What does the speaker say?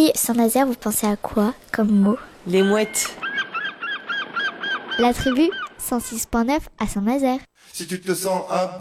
dit Saint-Nazaire, vous pensez à quoi comme mot? Les mouettes. La tribu 106.9 à Saint-Nazaire. Si tu te sens un